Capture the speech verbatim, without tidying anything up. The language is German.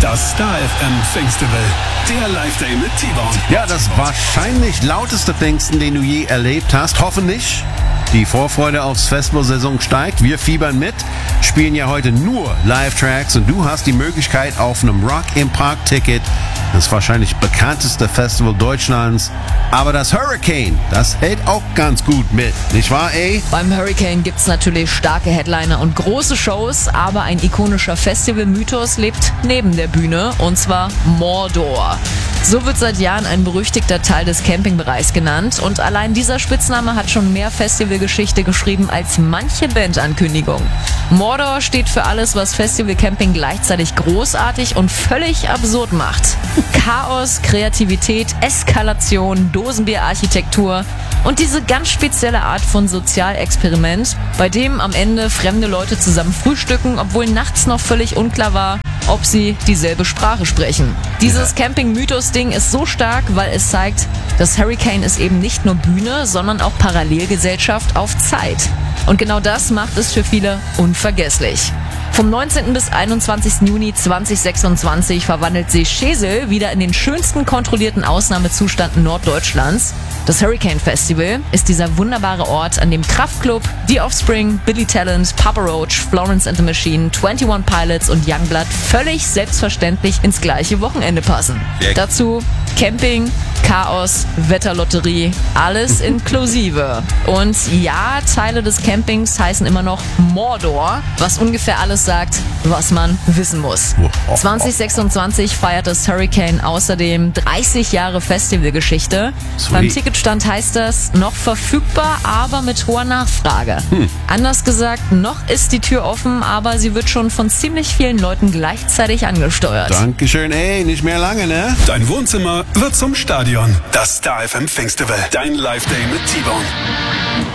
Das Star F M Festival, der Live-Day mit T-Bone. Ja, das wahrscheinlich lauteste Pfingsten, den du je erlebt hast. Hoffentlich. Die Vorfreude aufs Festivalsaison steigt. Wir fiebern mit, spielen ja heute nur Live-Tracks und du hast die Möglichkeit auf einem Rock im Park-Ticket, das wahrscheinlich bekannteste Festival Deutschlands. Aber das Hurricane, das hält auch ganz gut mit, nicht wahr, ey? Beim Hurricane gibt's natürlich starke Headliner und große Shows, aber ein ikonischer Festival-Mythos lebt neben der Bühne, und zwar Mordor. So wird seit Jahren ein berüchtigter Teil des Campingbereichs genannt, und allein dieser Spitzname hat schon mehr Festivalgeschichte geschrieben als manche Bandankündigung. Mordor steht für alles, was Festivalcamping gleichzeitig großartig und völlig absurd macht. Chaos, Kreativität, Eskalation, Dosenbierarchitektur und diese ganz spezielle Art von Sozialexperiment, bei dem am Ende fremde Leute zusammen frühstücken, obwohl nachts noch völlig unklar war, ob sie dieselbe Sprache sprechen. Dieses Camping-Mythos-Ding ist so stark, weil es zeigt, das Hurricane ist eben nicht nur Bühne, sondern auch Parallelgesellschaft auf Zeit. Und genau das macht es für viele unvergesslich. Vom neunzehnten bis einundzwanzigsten Juni zweitausendsechsundzwanzig verwandelt sich Schesel wieder in den schönsten kontrollierten Ausnahmezustand Norddeutschlands. Das Hurricane Festival ist dieser wunderbare Ort, an dem Kraftklub, The Offspring, Billy Talent, Papa Roach, Florence and the Machine, einundzwanzig Pilots und Youngblood völlig selbstverständlich ins gleiche Wochenende passen. Ja. Dazu Camping, Chaos, Wetterlotterie, alles inklusive. Und ja, Teile des Campings heißen immer noch Mordor, was ungefähr alles sagt, was man wissen muss. zweitausendsechsundzwanzig feiert das Hurricane außerdem dreißig Jahre Festivalgeschichte. Sweet. Beim Ticketstand heißt das, noch verfügbar, aber mit hoher Nachfrage. Hm. Anders gesagt, noch ist die Tür offen, aber sie wird schon von ziemlich vielen Leuten gleichzeitig angesteuert. Dankeschön, ey, nicht mehr lange, ne? Dein Wohnzimmer wird zum Stadion. Das Star F M Festival, dein Live-Day mit T-Bone.